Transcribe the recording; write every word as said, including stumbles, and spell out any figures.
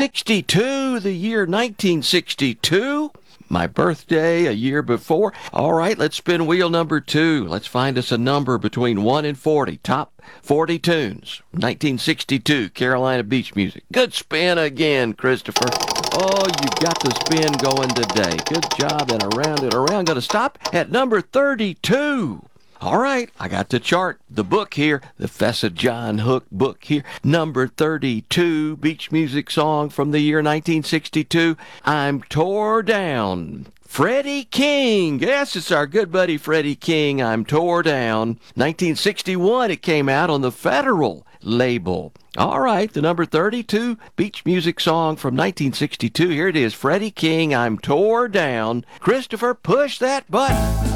sixty-two, the year nineteen sixty-two. My birthday a year before. All right, let's spin wheel number two. Let's find us a number between one and forty. Top forty tunes. nineteen sixty-two, Carolina Beach music. Good spin again, Christopher. Oh, you got the spin going today. Good job, and around and around. Going to stop at number thirty-two. All right, I got the chart, the book here, the Fessa John Hook book here. Number thirty-two, beach music song from the year nineteen sixty-two, I'm Tore Down. Freddie King. Yes, it's our good buddy Freddie King, I'm Tore Down. nineteen sixty-one, it came out on the Federal label. All right, the number thirty-two beach music song from nineteen sixty-two. Here it is, Freddie King, I'm Tore Down. Christopher, push that button.